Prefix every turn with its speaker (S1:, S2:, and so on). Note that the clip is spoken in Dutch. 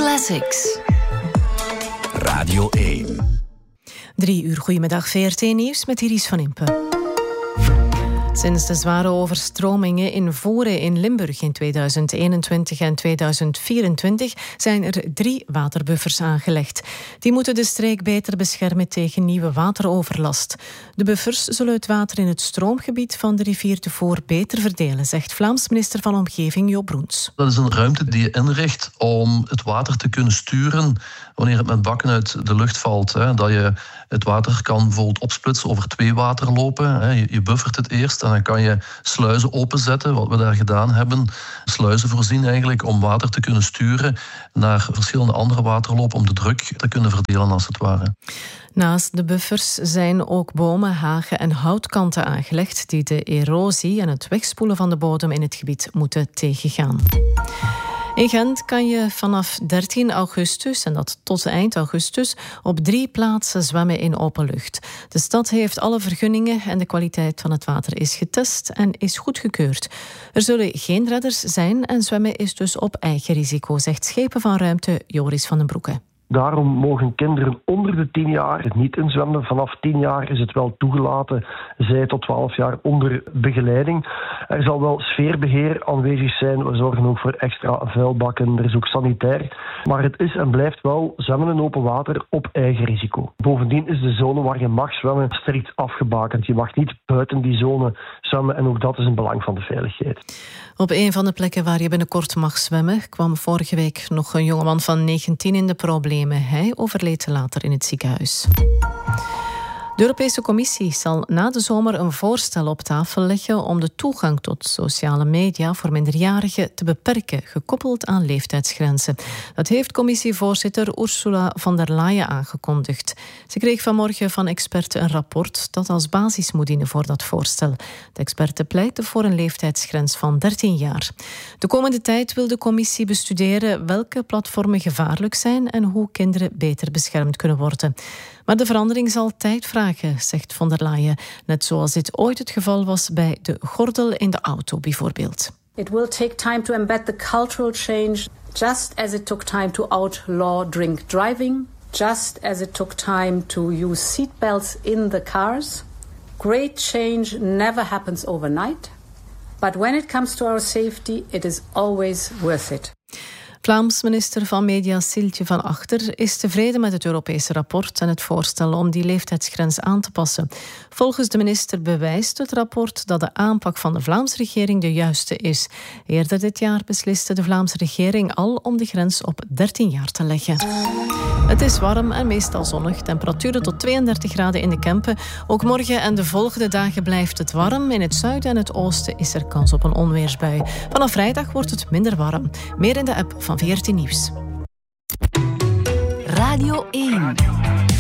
S1: Classics.
S2: Radio 1.
S3: 3 uur, goedemiddag, VRT Nieuws met Iris van Impe. Sinds de zware overstromingen in Voeren in Limburg in 2021 en 2024 zijn er 3 waterbuffers aangelegd. Die moeten de streek beter beschermen tegen nieuwe wateroverlast. De buffers zullen het water in het stroomgebied van de rivier de Voer beter verdelen, zegt Vlaams minister van Omgeving Joop Broens.
S4: Dat is een ruimte die je inricht om het water te kunnen sturen wanneer het met bakken uit de lucht valt. Dat je het water kan bijvoorbeeld opsplitsen over 2 waterlopen. Je buffert het eerst en dan kan je sluizen openzetten, wat we daar gedaan hebben. Sluizen voorzien eigenlijk om water te kunnen sturen naar verschillende andere waterlopen om de druk te kunnen verdelen als het ware.
S3: Naast de buffers zijn ook bomen, hagen en houtkanten aangelegd die de erosie en het wegspoelen van de bodem in het gebied moeten tegengaan. In Gent kan je vanaf 13 augustus, en dat tot eind augustus, op 3 plaatsen zwemmen in open lucht. De stad heeft alle vergunningen en de kwaliteit van het water is getest en is goedgekeurd. Er zullen geen redders zijn en zwemmen is dus op eigen risico, zegt Schepen van Ruimte Joris van den Broeke.
S5: Daarom mogen kinderen onder de 10 jaar niet inzwemmen. Vanaf 10 jaar is het wel toegelaten, zij tot 12 jaar onder begeleiding. Er zal wel sfeerbeheer aanwezig zijn. We zorgen ook voor extra vuilbakken. Er is ook sanitair. Maar het is en blijft wel zwemmen in open water op eigen risico. Bovendien is de zone waar je mag zwemmen strikt afgebakend. Je mag niet buiten die zone zwemmen en ook dat is een belang van de veiligheid.
S3: Op een van de plekken waar je binnenkort mag zwemmen kwam vorige week nog een jongeman van 19 in de problemen. Hij overleed later in het ziekenhuis. De Europese Commissie zal na de zomer een voorstel op tafel leggen om de toegang tot sociale media voor minderjarigen te beperken, gekoppeld aan leeftijdsgrenzen. Dat heeft commissievoorzitter Ursula von der Leyen aangekondigd. Ze kreeg vanmorgen van experten een rapport dat als basis moet dienen voor dat voorstel. De experten pleiten voor een leeftijdsgrens van 13 jaar. De komende tijd wil de commissie bestuderen welke platformen gevaarlijk zijn en hoe kinderen beter beschermd kunnen worden. Maar de verandering zal tijd vragen, zegt von der Leyen. Net zoals dit ooit het geval was bij de gordel in de auto bijvoorbeeld.
S6: It will take time to embed the cultural change, just as it took time to outlaw drink driving, just as it took time to use seatbelts in the cars. Great change never happens overnight, but when it comes to our safety, it is always worth it.
S3: Vlaams minister van Media Siltje van Achter is tevreden met het Europese rapport en het voorstel om die leeftijdsgrens aan te passen. Volgens de minister bewijst het rapport dat de aanpak van de Vlaamse regering de juiste is. Eerder dit jaar besliste de Vlaamse regering al om de grens op 13 jaar te leggen. Het is warm en meestal zonnig. Temperaturen tot 32 graden in de Kempen. Ook morgen en de volgende dagen blijft het warm. In het zuiden en het oosten is er kans op een onweersbui. Vanaf vrijdag wordt het minder warm. Meer in de app van VRT Nieuws.
S1: Radio 1.